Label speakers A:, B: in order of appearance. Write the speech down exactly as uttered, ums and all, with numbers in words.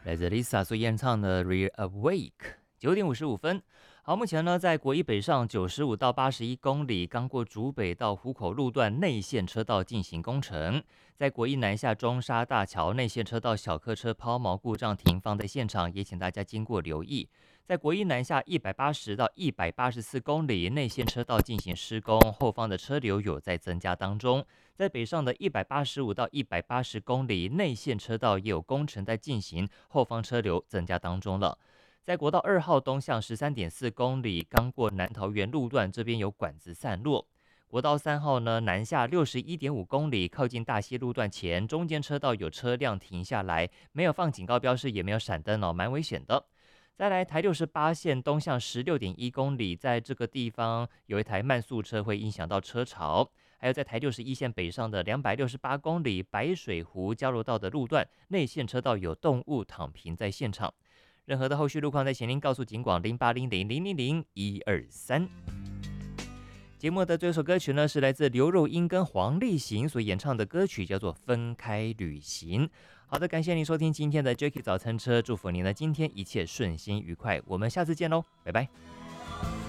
A: 来自 Lisa 所演唱的《Reawake》。九点五十五分。好，目前呢，在国一北上九十五到八十一公里，刚过竹北到湖口路段内线车道进行工程。在国一南下中沙大桥内线车道小客车抛锚故障停放在现场，也请大家经过留意。在国一南下一百八十到一百八十四公里内线车道进行施工，后方的车流有在增加当中。在北上的一百八十五到一百八十公里内线车道也有工程在进行，后方车流增加当中了。在国道二号东向十三点四公里，刚过南桃园路段，这边有管子散落。国道三号呢，南下六十一点五公里，靠近大溪路段前，中间车道有车辆停下来，没有放警告标示，也没有闪灯哦，蛮危险的。再来，台六十八线东向十六点一公里，在这个地方有一台慢速车会影响到车潮。还有在台六十一线北上的两百六十八公里白水湖交流道的路段，内线车道有动物躺平在现场。任何的后续路况，在前您告诉警广零八零零零零零一二三。节目的最后一首歌曲呢，是来自刘若英跟黄立行所演唱的歌曲，叫做《分开旅行》。好的，感谢您收听今天的 Jacky 早餐车，祝福您的今天一切顺心愉快。我们下次见喽，拜拜。